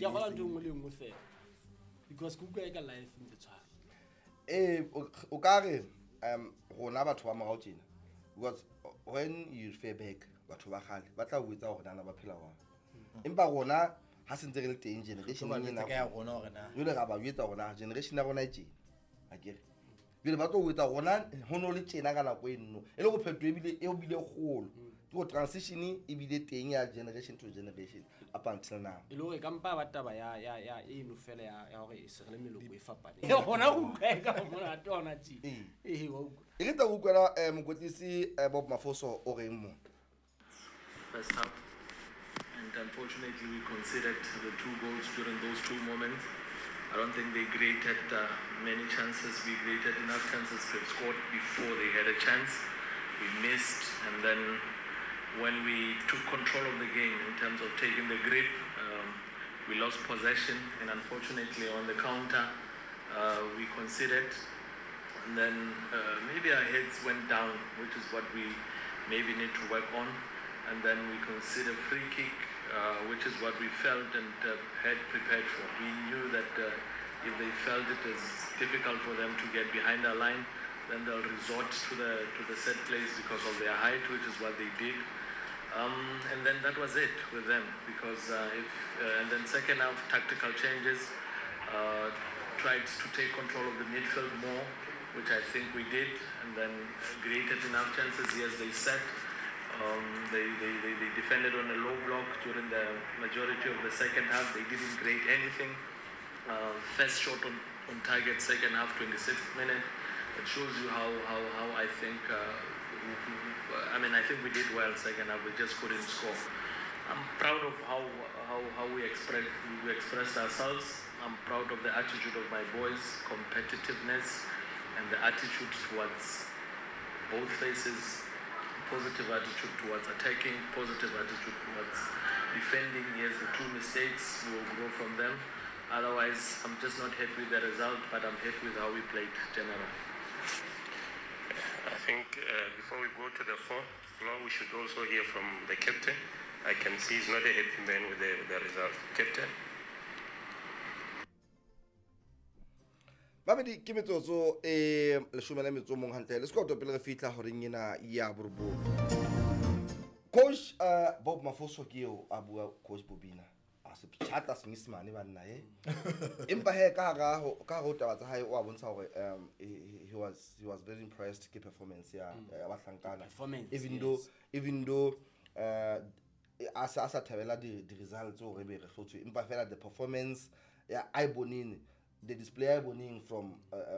ke a gola ntho engwe le engwe fela because ke utlwa e ka life ntse tshwana o ka re rona batho ba morao tjena because when you refer back batho ba kgale ba tla o etsa hore nana ba phela jwang empa rona ha se ntse re le teng generation ena ka ya rona hore na jole ga ba etsa rona generation ya rona e tjena akere jole ba tlo o etsa rona ho no le tjena ka nako eno e le go phetho ebile kgolo ke go transition e bile teng ya generation to generation up until now e le gore ka mpa ba taba ya eno fela ya gore se re le meloko e fapane gona go utlwa e ka mona tona tje wa utlwa e re tla go utlwa mokotlisi Bob Mafoso o reng mo first half, and unfortunately we conceded the 2 goals during those 2 moments. I don't think they created many chances. We created enough chances to have scored before they had a chance. We missed, and then when we took control of the game in terms of taking the grip, we lost possession, and unfortunately on the counter we conceded, and then maybe our heads went down, which is what we maybe need to work on. And then we considered free kick, which is what we felt and had prepared for. We knew that if they felt it is difficult for them to get behind our line, then they'll resort to the set plays because of their height, which is what they did. And then that was it with them, because and then second half tactical changes, tried to take control of the midfield more, which I think we did, and then created enough chances. Yes, they set. They defended on a low block during the majority of the second half. They didn't create anything. First shot on target, second half, 26th minute. It shows you how I think. I think we did well second half. We just couldn't score. I'm proud of how we expressed ourselves. I'm proud of the attitude of my boys, competitiveness, and the attitude towards both phases. Positive attitude towards attacking, positive attitude towards defending. Yes, the 2 mistakes, we will grow from them. Otherwise, I'm just not happy with the result, but I'm happy with how we played generally. I think before we go to the fourth floor, we should also hear from the captain. I can see he's not a happy man with the result. Captain? Babedi ke metsotso leshome le metso mong hantle le skoto pele re fitla hore nyena ya burbo coach Bob Mafoso ke yo a bua coach Bobina a se pchata senyesemane ba nna empa he ka go taba tsa hae o a bontsha hore he was very impressed ke performance ya batlankana even though asa thabela di results o re be re hlotse empa fela the performance ya Ibonini the display boning from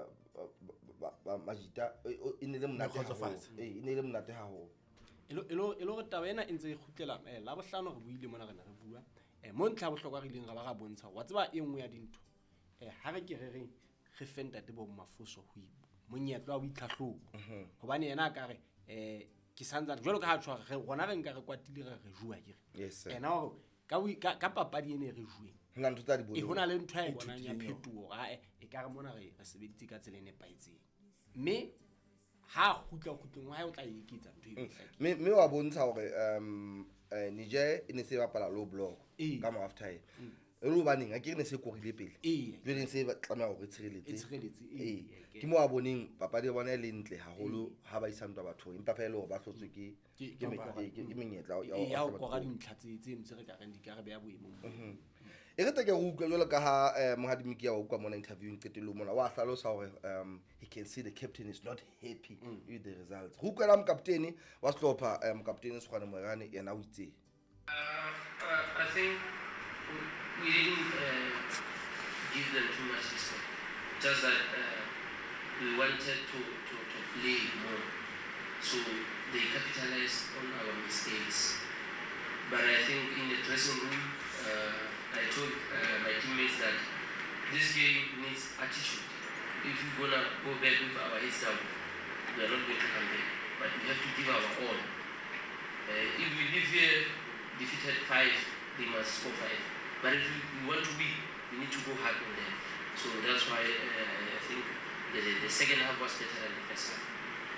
Majita inele mnate haholo elo re taba ena entse e khutlela la bohlano re buile mona re bua mo ntlha bohlokwa re ileng ga ba ga bontsha wa tseba engwe ya dintho ha re ke re fenta te Bob Mafoso ho monyetlo wa itlhahlobo hobane yena ka re ke santsa jwalo ka ha tshwa re gona re nka re kwatile re jua ke ena ka papadi ene re jueng hona ntho tsa di bone hona le ntho e bonang ya phetuo e ka re mona re sebeditse ka tsela ene paetseng mme ha khutleng wa ha o tla iketsa ntho e me wa bontsha hore Niger ene se bapala low block ka mo after e lo baneng a ke ne se korile pele jweleng se ba tsamaya go tshireletse ke mo a boneng papadi ya bona le ntle haholo ha ba isantwa batho empa fa ile go ba hlotswe ke menyetla ya go go ga dintlhatse tse ntse re ka reng di ka re be ya boemong e re teke go utlwa jwalo ka ha mohadimiki ya utlwa mona interviewing ketelo mona wa hlalosa hore he can see the captain is not happy with the results go utlwa la captain wa Slopha captain Skhwane Moerane yena o itse I think we didn't give them too much respect. Just that we wanted to play more, so they capitalized on our mistakes. But I think in the dressing room, I told my teammates that this game needs attitude. If we're gonna go back with our heads down, we are not going to come back. But we have to give our all. If we leave here defeated 5, they must score 5. But if we want to win, we need to go hard on them. So that's why I think the second half was better than the first half.